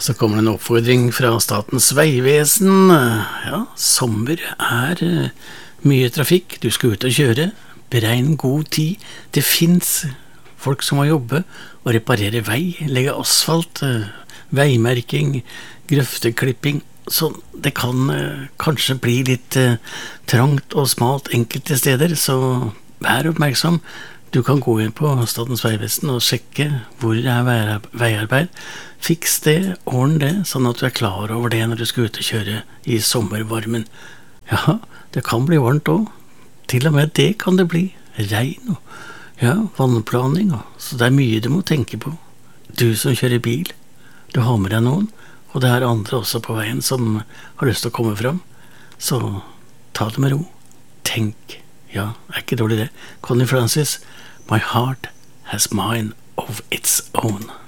Så kommer det en oppfordring fra Statens Vegvesen. Ja, sommer mye trafikk. Du skal ut og kjøre. Beregn god tid. Det finnes folk som må jobbe og reparere vei, legge asfalt, veimerking, grøfteklipping. Så det kan kanskje bli litt trangt og smalt enkelte steder, så vær oppmerksom. Du kan gå inn på Statens Vegvesen og sjekke hvor det veiarbeid. Fiks det, ordn det, sånn at du klar over det når du skal ut og kjøre i sommervarmen. Ja, det kan bli varmt også. Til og med det kan det bli. Regn og vannplaning. Så det mye du må tenke på. Du som kjører bil, du har med deg noen, og det andre også på veien som har lyst til å komme fram. Så ta det med ro. Tenk. Ja, ikke dårlig det. Connie Francis, My heart has mind of its own.